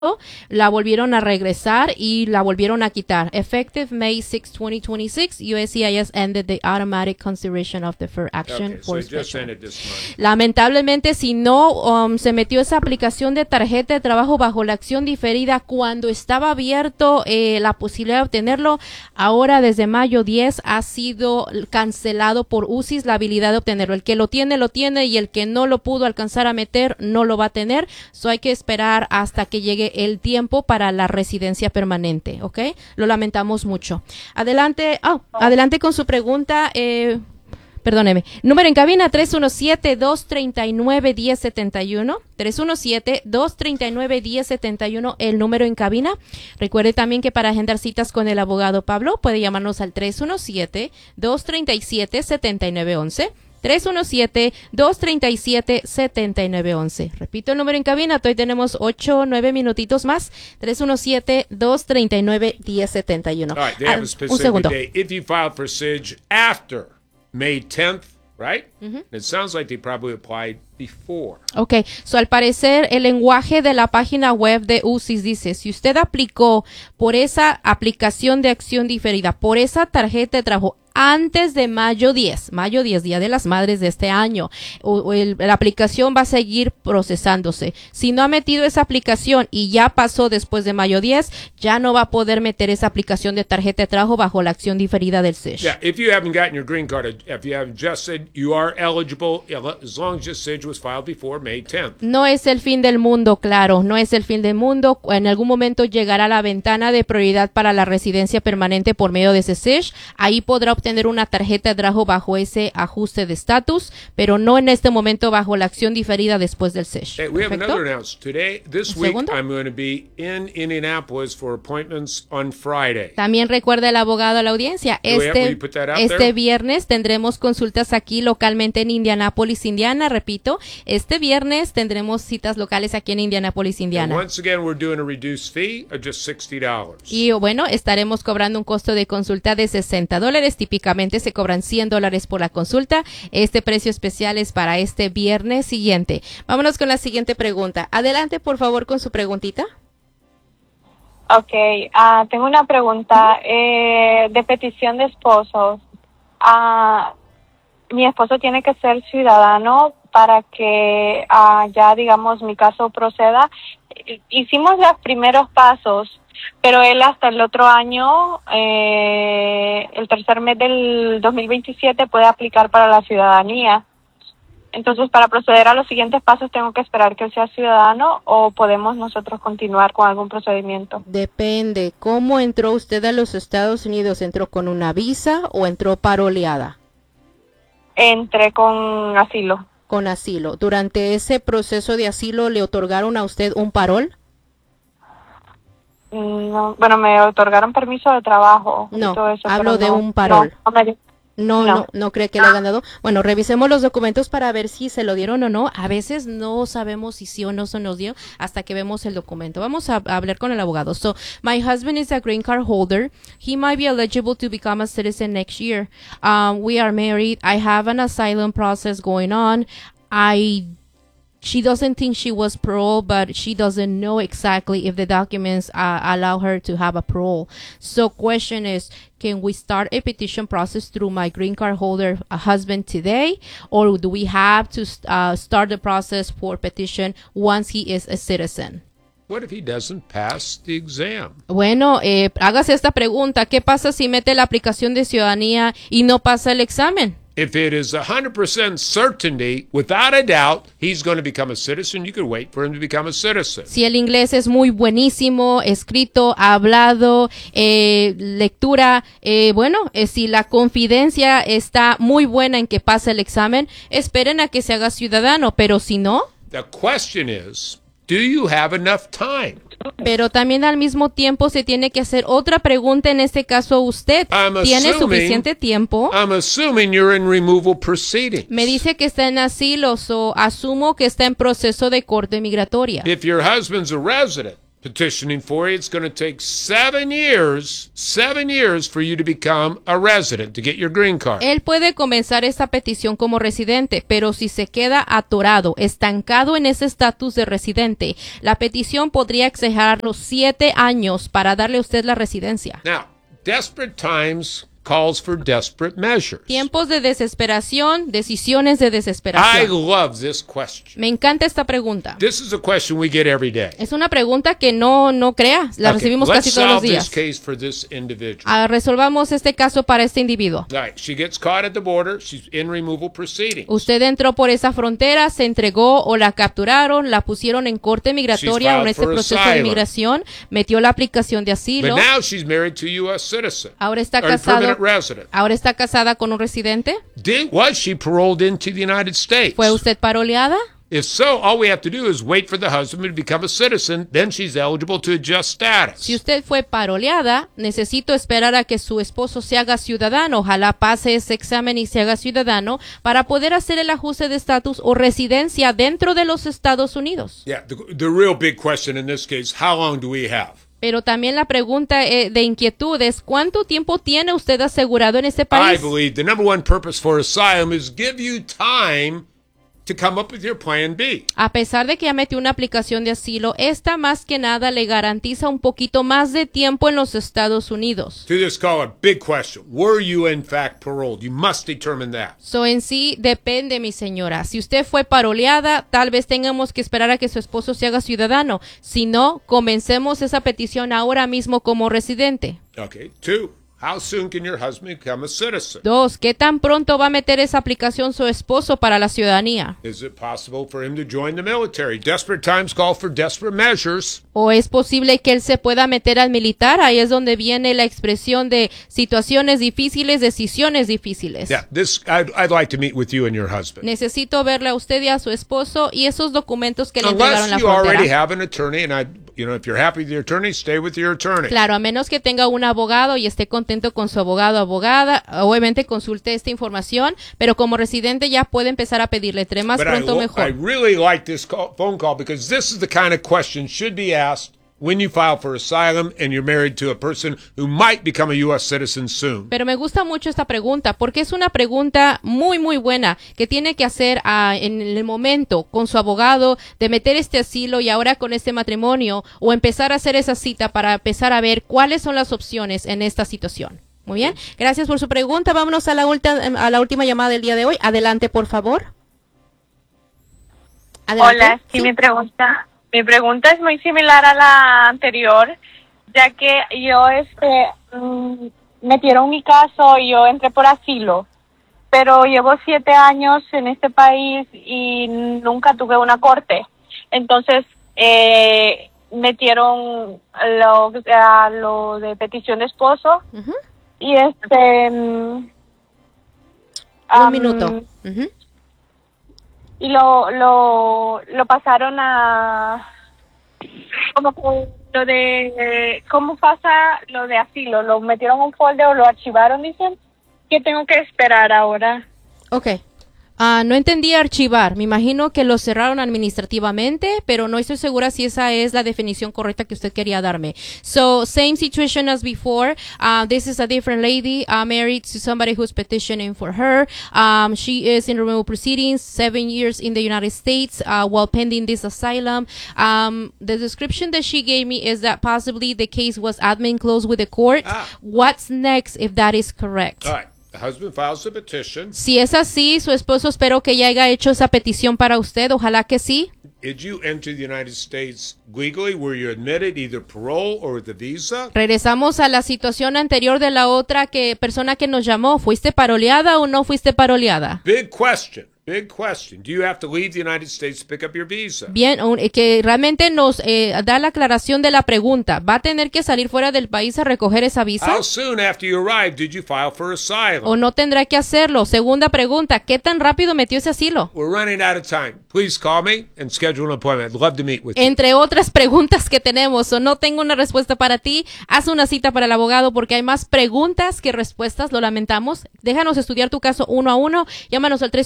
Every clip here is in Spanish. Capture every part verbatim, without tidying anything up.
la volvieron a regresar y la volvieron a quitar. Effective May sixth, twenty twenty-six, U S C I S ended the automatic consideration of deferred action Okay, so for it just special. ended this month. Lamentablemente, si no um, se metió esa aplicación de tarjeta de trabajo bajo la acción diferida cuando estaba abierto eh, la posibilidad de obtenerlo, ahora desde mayo diez ha sido cancelado por U C I S la habilidad de obtenerlo. El que lo tiene, lo tiene, y el que no lo pudo alcanzar a meter, no lo va a tener. So hay que esperar hasta que llegue el tiempo para la residencia permanente, ¿ok? Lo lamentamos mucho. Adelante, oh, adelante con su pregunta, eh, perdóneme. Número en cabina tres uno siete, dos tres nueve, uno cero siete uno, tres uno siete, dos tres nueve, uno cero siete uno, el número en cabina. Recuerde también que para agendar citas con el abogado Pablo puede llamarnos al tres uno siete, dos tres siete, siete nueve uno uno. tres uno siete, dos tres siete, siete nueve uno uno. Repito el número en cabina, hoy tenemos ocho, nueve minutitos más. tres uno siete, dos tres nueve, uno cero siete uno. All right, they Ah, have a un specific segundo. day. If you filed for S I G after May tenth, right? Mm-hmm. It sounds like they probably applied before. Ok, so al parecer el lenguaje de la página web de U C I S dice, si usted aplicó por esa aplicación de acción diferida, por esa tarjeta de trabajo antes de mayo diez, mayo diez, Día de las Madres de este año, o, o el, la aplicación va a seguir procesándose. Si no ha metido esa aplicación y ya pasó después de mayo diez, ya no va a poder meter esa aplicación de tarjeta de trabajo bajo la acción diferida del S I G. Yeah, if you haven't gotten your green card, if you haven't just said you are eligible, as long as your S I G was filed before May tenth. No es el fin del mundo, claro, no es el fin del mundo. En algún momento llegará la ventana de prioridad para la residencia permanente por medio de ese S I G. Ahí podrá obtener una tarjeta de trabajo bajo ese ajuste de estatus, pero no en este momento bajo la acción diferida después del S I G. Hey, we have ¿Perfecto? another announcement. Today, this ¿Un week, segundo? I'm going to be in Indianapolis for appointments on Friday. También recuerda el abogado a la audiencia, Do we have- will este, you put that out este there? viernes tendremos consultas aquí localmente en Indianápolis, Indiana, repito, este viernes tendremos citas locales aquí en Indianápolis, And Indiana. once again, we're doing a reduced fee of just sixty dollars. Y bueno, estaremos cobrando un costo de consulta de sesenta dólares. Típicamente se cobran cien dólares por la consulta. Este precio especial es para este viernes siguiente. Vámonos con la siguiente pregunta. Adelante, por favor, con su preguntita. Ok, ah, tengo una pregunta eh, de petición de esposos. Ah, mi esposo tiene que ser ciudadano para que ah, ya, digamos, mi caso proceda. Hicimos los primeros pasos, pero él hasta el otro año, eh, el tercer mes del dos mil veintisiete, puede aplicar para la ciudadanía. Entonces, para proceder a los siguientes pasos, ¿tengo que esperar que él sea ciudadano o podemos nosotros continuar con algún procedimiento? Depende. ¿Cómo entró usted a los Estados Unidos? ¿Entró con una visa o entró paroleada? Entré con asilo. Con asilo. ¿Durante ese proceso de asilo le otorgaron a usted un parol? No, bueno, me otorgaron permiso de trabajo. y No, todo eso, hablo pero de no, un parol. No, no me- No, No. no, no cree que le hayan dado. Bueno, revisemos los documentos para ver si se lo dieron o no. A veces no sabemos si sí o no se nos dio hasta que vemos el documento. Vamos a, a hablar con el abogado. So, my husband is a green card holder. He might be eligible to become a citizen next year. Um, we are married. I have an asylum process going on. I She doesn't think she was parole, but she doesn't know exactly if the documents uh, allow her to have a parole. So question is, can we start a petition process through my green card holder uh, husband today? Or do we have to uh, start the process for petition once he is a citizen? What if he doesn't pass the exam? Bueno, eh, hágase esta pregunta. ¿Qué pasa si mete la aplicación de ciudadanía y no pasa el examen? If it is one hundred percent certainty, without a doubt, he's going to become a citizen, you could wait for him to become a citizen. Si el inglés es muy buenísimo, escrito, hablado, eh, lectura, eh, bueno, eh, si la confidencia está muy buena en que pase el examen, esperen a que se haga ciudadano, pero si no, The question is, do you have enough time? pero también al mismo tiempo se tiene que hacer otra pregunta, en este caso usted, I'm ¿tiene assuming- suficiente tiempo? I'm assuming you're in removal proceedings. Me dice que está en asilo, o asumo que está en proceso de corte migratoria. If your husband's a resident, petitioning for you, it's going to take seven years, seven years for you to become a resident, to get your green card. Él puede comenzar esta petición como residente, pero si se queda atorado, estancado en ese estatus de residente, la petición podría exagerar los siete años para darle a usted la residencia. Now, desperate times calls for desperate measures. Tiempos de desesperación, decisiones de I desesperación. love this question. Me encanta esta pregunta. This is a question we get every day. Es una pregunta que no, no crea, la Okay, recibimos let's casi todos los solve this días. case for this individual. Ah, resolvamos este caso para este individuo. All right, she gets caught at the border. She's in removal proceedings. Usted entró por esa frontera, se entregó o la capturaron, la pusieron en corte migratoria o en filed este for proceso de asylum. inmigración, metió la aplicación de But asilo, now she's married to a U S citizen. ahora está or a casado, permanent resident. ahora está casada con un residente. Did, was she paroled into the United States? ¿Fue usted paroleada? If so, all we have to do is wait for the husband to become a citizen. Then she's eligible to adjust status. Si usted fue paroleada, necesito esperar a que su esposo se haga ciudadano. Ojalá pase ese examen y se haga ciudadano para poder hacer el ajuste de estatus o residencia dentro de los Estados Unidos. Yeah, the, the real big question in this case, how long do we have? Pero también la pregunta eh, de inquietud es, ¿cuánto tiempo tiene usted asegurado en este I país? believe the number one purpose for asylum is give you time to come up with your plan B. A pesar de que ya metió una aplicación de asilo, esta más que nada le garantiza un poquito más de tiempo en los Estados Unidos. To this call, a big question. Were you in fact paroled? You must determine that. So en sí depende, mi señora. Si usted fue paroleada, tal vez tengamos que esperar a que su esposo se haga ciudadano. Si no, comencemos esa petición ahora mismo como residente. Okay. Two, how soon can your husband become a citizen? Dos, ¿qué tan pronto va a meter esa aplicación su esposo para la ciudadanía? Is it possible for him to join the military? Desperate times call for desperate measures. ¿O es posible que él se pueda meter al militar? Ahí es donde viene la expresión de situaciones difíciles, decisiones difíciles. Yeah, this I'd, I'd like to meet with you and your husband. Necesito verle a usted y a su esposo y esos documentos que le entregaron en la Unless you already frontera. have an attorney, and I, you know, if you're happy with your attorney, stay with your attorney. Claro, a menos que tenga un abogado y esté contento con su abogado o abogada, obviamente consulte esta información, pero como residente ya puede empezar a pedirle, entre más But I, pronto lo- I mejor. really like this call, phone call because this is the kind of question should be asked when you file for asylum and you're married to a person who might become a U S citizen soon. Pero me gusta mucho esta pregunta porque es una pregunta muy muy buena que tiene que hacer ah, en el momento con su abogado de meter este asilo y ahora con este matrimonio o empezar a hacer esa cita para empezar a ver cuáles son las opciones en esta situación. Muy bien, gracias por su pregunta. Vámonos a la, ulti- a la última llamada del día de hoy. Adelante, por favor. Adelante. Hola, sí, mi pregunta, mi pregunta es muy similar a la anterior, ya que yo este mm, metieron mi caso y yo entré por asilo, pero llevo siete años en este país y nunca tuve una corte. Entonces eh, metieron lo, a lo de petición de esposo Ujú. y este mm, Un am, minuto. Ujú. y lo lo lo pasaron a como que lo de cómo pasa lo de asilo, lo metieron en un folder o lo archivaron, dicen. ¿Qué tengo que esperar ahora? Ok. Ah, no entendí archivar. Me imagino que lo cerraron administrativamente, pero no estoy segura si esa es la definición correcta que usted quería darme. So, same situation as before. Uh, this is a different lady uh, married to somebody who's petitioning for her. Um, she is in removal proceedings, seven years in the United States uh, while pending this asylum. Um, the description that she gave me is that possibly the case was admin closed with the court. Ah. What's next if that is correct? All right. The husband files a petition. Si es así, su esposo espero que ya haya hecho esa petición para usted. Ojalá que sí. Did you enter the United States legally? Were you admitted either parole or with a visa? Regresamos a la situación anterior de la otra que persona que nos llamó. ¿Fuiste paroleada o no fuiste paroleada? Big question. Big question. Do you have to leave the United States to pick up your visa? Bien, un- eh, que realmente nos eh, da la aclaración de la pregunta. ¿Va a tener que salir fuera del país a recoger esa visa? How soon after you arrived did you file for asylum? ¿O no tendrá que hacerlo? Segunda pregunta, ¿qué tan rápido metió ese asilo? We're running out of time. Please call me and schedule an appointment. I'd love to meet with you. Entre otras preguntas que tenemos, o no tengo una respuesta para ti, haz una cita para el abogado porque hay más preguntas que respuestas, lo lamentamos. Déjanos estudiar tu caso uno a uno. Llámanos al tres uno siete,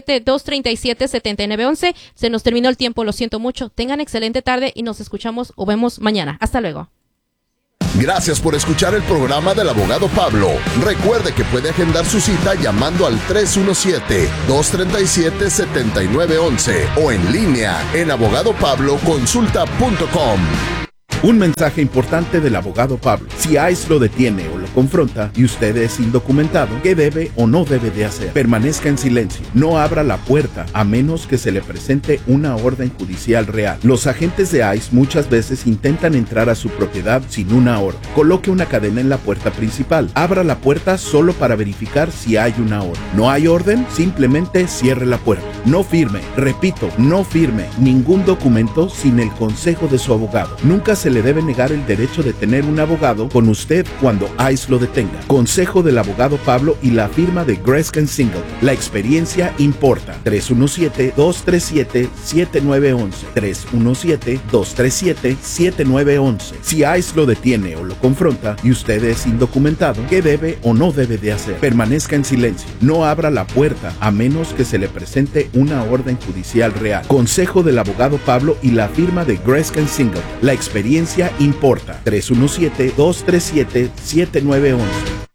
siete, dos tres siete, siete nueve uno uno. Se nos terminó el tiempo, lo siento mucho. Tengan excelente tarde y nos escuchamos o vemos mañana. Hasta luego. Gracias por escuchar el programa del abogado Pablo. Recuerde que puede agendar su cita llamando al tres uno siete, dos tres siete, siete nueve uno uno o en línea en abogado pablo consulta punto com. Un mensaje importante del abogado Pablo. Si ICE lo detiene o lo confronta y usted es indocumentado, ¿qué debe o no debe de hacer? Permanezca en silencio. No abra la puerta a menos que se le presente una orden judicial real. Los agentes de ICE muchas veces intentan entrar a su propiedad sin una orden. Coloque una cadena en la puerta principal. Abra la puerta solo para verificar si hay una orden. ¿No hay orden? Simplemente cierre la puerta. No firme. Repito, no firme ningún documento sin el consejo de su abogado. Nunca se le debe negar el derecho de tener un abogado con usted cuando ICE lo detenga. Consejo del abogado Pablo y la firma de Greskin Singleton. La experiencia importa. tres uno siete, dos tres siete, siete nueve uno uno. tres uno siete, dos tres siete, siete nueve uno uno. Si ICE lo detiene o lo confronta y usted es indocumentado, ¿qué debe o no debe de hacer? Permanezca en silencio. No abra la puerta a menos que se le presente una orden judicial real. Consejo del abogado Pablo y la firma de Greskin Singleton. La experiencia importa. tres uno siete, dos tres siete, siete nueve uno uno.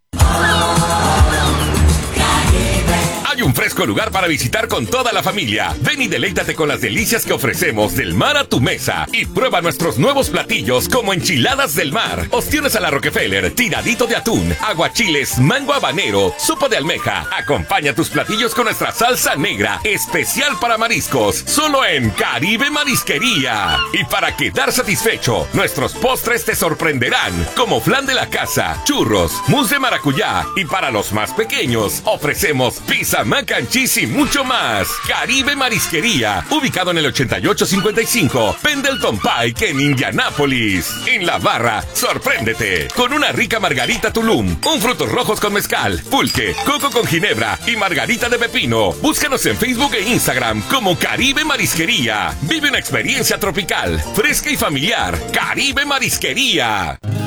Hay un fresco lugar para visitar con toda la familia. Ven y deleítate con las delicias que ofrecemos del mar a tu mesa y prueba nuestros nuevos platillos como enchiladas del mar, ostiones a la Rockefeller, tiradito de atún, aguachiles, mango habanero, sopa de almeja. Acompaña tus platillos con nuestra salsa negra, especial para mariscos, solo en Caribe Marisquería. Y para quedar satisfecho, nuestros postres te sorprenderán, como flan de la casa, churros, mousse de maracuyá, y para los más pequeños, ofrecemos pizza, mac and cheese y mucho más. Caribe Marisquería, ubicado en el ochenta y ocho cincuenta y cinco Pendleton Pike en Indianápolis. En la barra, sorpréndete con una rica margarita Tulum, un frutos rojos con mezcal, pulque, coco con ginebra y margarita de pepino. Búscanos en Facebook e Instagram como Caribe Marisquería. Vive una experiencia tropical, fresca y familiar. Caribe Marisquería.